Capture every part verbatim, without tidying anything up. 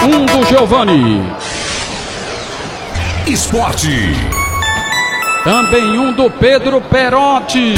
Um do Giovani. Esporte. Também um do Pedro Perotti.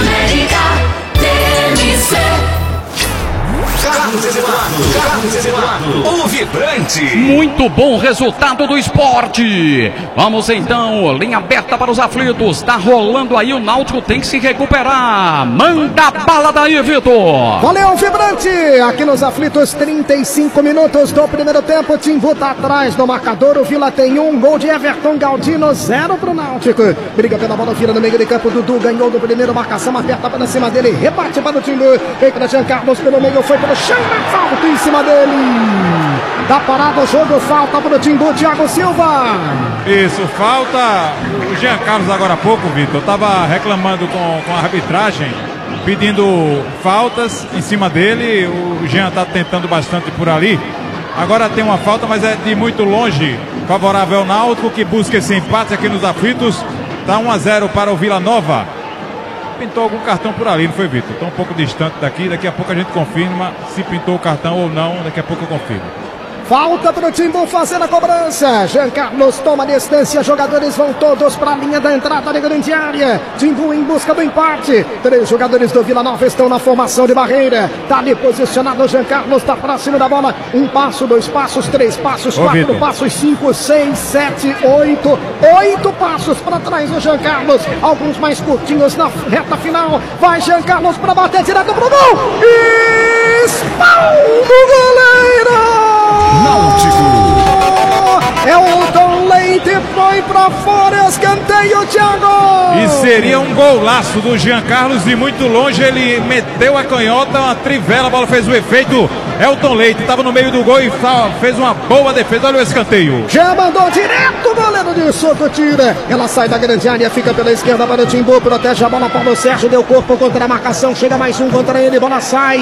Carlos Eduardo, Carlos Eduardo, o vibrante. Muito bom resultado do esporte. Vamos então, linha aberta para os aflitos. Tá rolando aí, o Náutico tem que se recuperar. Manda bala daí, Vitor. Valeu, vibrante. Aqui nos aflitos, trinta e cinco minutos do primeiro tempo. Timbu tá atrás do marcador. O Vila tem um gol de Everton Galdino, zero pro Náutico. Briga pela bola, vira no meio de campo. Dudu ganhou do primeiro, marcação aperta para cima dele. Rebate para o Timbu. Vem para Jean Carlos pelo meio, foi pelo chama, falta em cima dele. Tá parado o jogo, falta para o Timbu, Thiago Silva. Isso, falta. O Jean Carlos agora há pouco, Vitor, estava reclamando com, com a arbitragem, pedindo faltas em cima dele. O Jean está tentando bastante por ali. Agora tem uma falta, mas é de muito longe, favorável ao Náutico, que busca esse empate aqui nos aflitos. Está um a zero para o Vila Nova. Pintou algum cartão por ali, não foi, Vitor? Está um pouco distante daqui, daqui a pouco a gente confirma se pintou o cartão ou não, daqui a pouco eu confirmo. Falta para o Timbu fazer a cobrança. Jean Carlos toma distância. Jogadores vão todos para a linha da entrada da grande área. Timbu em busca do empate. Três jogadores do Vila Nova estão na formação de barreira. Está ali posicionado o Jean Carlos. Está próximo da bola. Um passo, dois passos, três passos, Ô, quatro Victor. passos, cinco, seis, sete, oito. Oito passos para trás do Jean Carlos. Alguns mais curtinhos na reta final. Vai Jean Carlos para bater direto para o gol. Espalma o goleiro. Náutico. É o Tom Leite, foi pra fora, escanteio, Thiago! E seria um golaço do Jean Carlos de muito longe, ele meteu a canhota, uma trivela, a bola fez o efeito. Elton Leite estava no meio do gol e fez uma boa defesa, olha o escanteio. Já mandou direto, o goleiro de Soto tira. Ela sai da grande área, fica pela esquerda para o Timbu, protege a bola, Paulo Sérgio deu corpo contra a marcação, chega mais um contra ele, bola sai.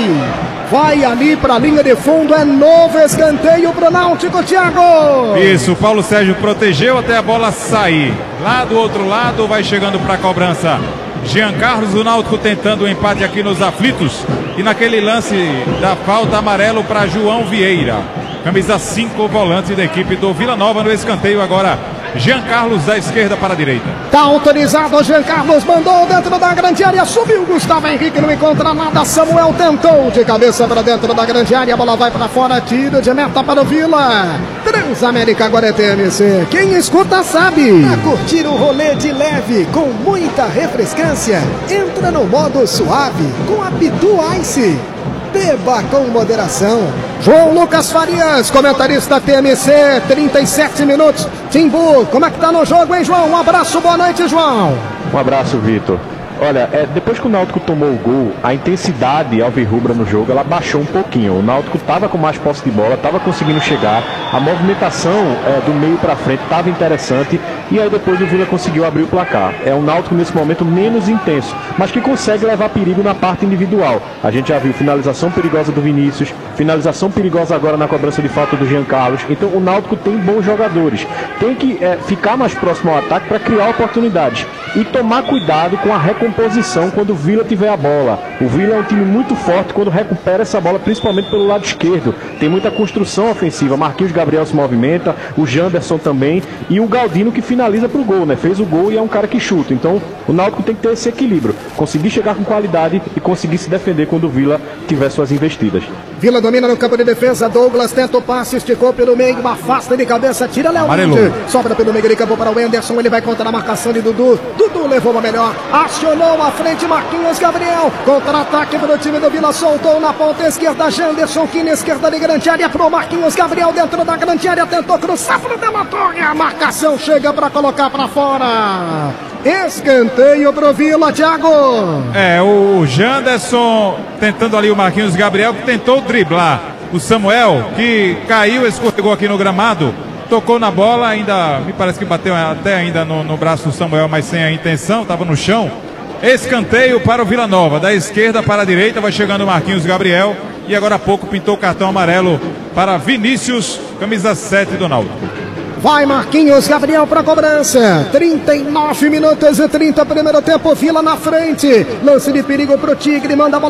Vai ali para a linha de fundo, é novo escanteio para o Náutico, Thiago. Isso, o Paulo Sérgio protegeu até a bola sair. Lá do outro lado, vai chegando para a cobrança Jean Carlos, o Náutico tentando o empate aqui nos aflitos. E naquele lance da falta, amarelo para João Vieira. Camisa cinco, volante da equipe do Vila Nova no escanteio agora. Jean Carlos da esquerda para a direita. Tá autorizado, o Jean Carlos mandou dentro da grande área, subiu Gustavo Henrique, não encontra nada, Samuel tentou de cabeça para dentro da grande área, a bola vai para fora, tiro de meta para o Vila. Transamérica agora é T M C, quem escuta sabe. Pra curtir o rolê de leve, com muita refrescância, entra no modo suave, com a Pitu Ice. Beba com moderação. João Lucas Farias, comentarista T M C, trinta e sete minutos. Timbu, como é que tá no jogo, hein, João? Um abraço, boa noite, João. Um abraço, Vitor. Olha, é, depois que o Náutico tomou o gol, a intensidade alvirrubra no jogo, ela baixou um pouquinho. O Náutico estava com mais posse de bola, estava conseguindo chegar. A movimentação é, do meio para frente estava interessante. E aí depois o Vila conseguiu abrir o placar. É um Náutico nesse momento menos intenso, mas que consegue levar perigo na parte individual. A gente já viu finalização perigosa do Vinícius, finalização perigosa agora na cobrança de falta do Jean Carlos. Então o Náutico tem bons jogadores. Tem que é, ficar mais próximo ao ataque para criar oportunidades. E tomar cuidado com a recomposição quando o Vila tiver a bola. O Vila é um time muito forte quando recupera essa bola, principalmente pelo lado esquerdo. Tem muita construção ofensiva. Marquinhos Gabriel se movimenta, o Janderson também. E o Galdino que finaliza pro gol, né? Fez o gol e é um cara que chuta. Então o Náutico tem que ter esse equilíbrio. Conseguir chegar com qualidade e conseguir se defender quando o Vila tiver suas investidas. Vila domina no campo de defesa, Douglas tenta o passe, esticou pelo meio, afasta de cabeça, tira Léo Linde, sobra pelo meio de campo para o Anderson, ele vai contra a marcação de Dudu, Dudu levou uma melhor, acionou a frente Marquinhos Gabriel, contra-ataque para o time do Vila, soltou na ponta esquerda, Janderson, que na esquerda de grande área pro Marquinhos Gabriel, dentro da grande área, tentou cruzar para o Delatorre, a marcação chega para colocar para fora. Escanteio pro Vila, Thiago. É, o Janderson tentando ali o Marquinhos Gabriel, que tentou driblar o Samuel, que caiu, escorregou aqui no gramado, tocou na bola, ainda me parece que bateu até ainda no, no braço do Samuel, mas sem a intenção, estava no chão. Escanteio para o Vila Nova, da esquerda para a direita, vai chegando o Marquinhos Gabriel, e agora há pouco pintou o cartão amarelo para Vinícius, camisa sete do Náutico. Vai Marquinhos Gabriel para cobrança. trinta e nove minutos e trinta, primeiro tempo, Vila na frente. Lance de perigo pro Tigre, manda a bola